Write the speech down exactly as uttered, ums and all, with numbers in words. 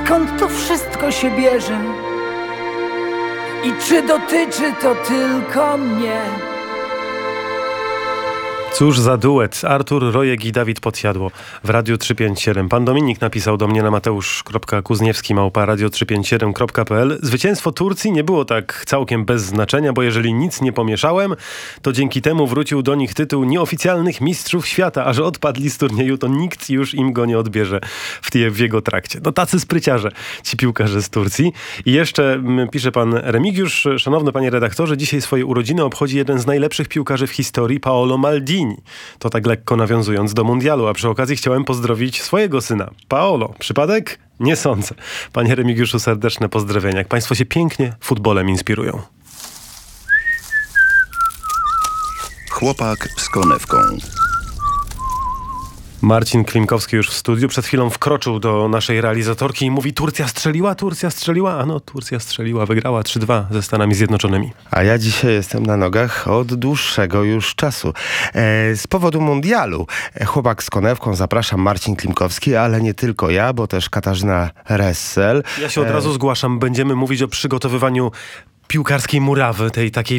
skąd to wszystko się bierze i czy dotyczy to tylko mnie. Cóż za duet. Artur Rojek i Dawid Podsiadło w Radiu trzysta pięćdziesiąt siedem. Pan Dominik napisał do mnie na mateusz kropka kuzniewski małpa radio trzysta pięćdziesiąt siedem kropka p l. Zwycięstwo Turcji nie było tak całkiem bez znaczenia, bo jeżeli nic nie pomieszałem, to dzięki temu wrócił do nich tytuł nieoficjalnych mistrzów świata, a że odpadli z turnieju, to nikt już im go nie odbierze w, tie, w jego trakcie. No tacy spryciarze, ci piłkarze z Turcji. I jeszcze m, pisze pan Remigiusz: szanowny panie redaktorze, dzisiaj swoje urodziny obchodzi jeden z najlepszych piłkarzy w historii, Paolo Maldini. To tak lekko nawiązując do mundialu, a przy okazji chciałem pozdrowić swojego syna, Paolo. Przypadek? Nie sądzę. Panie Remigiuszu, serdeczne pozdrowienia. Jak państwo się pięknie futbolem inspirują. Chłopak z konewką. Marcin Klimkowski już w studiu. Przed chwilą wkroczył do naszej realizatorki i mówi: Turcja strzeliła, Turcja strzeliła. A no, Turcja strzeliła, wygrała trzy dwa ze Stanami Zjednoczonymi. A ja dzisiaj jestem na nogach od dłuższego już czasu. E, z powodu mundialu. E, chłopak z konewką, zapraszam, Marcin Klimkowski, ale nie tylko ja, bo też Katarzyna Ressel. Ja się od razu zgłaszam. Będziemy mówić o przygotowywaniu piłkarskiej murawy, tej takiej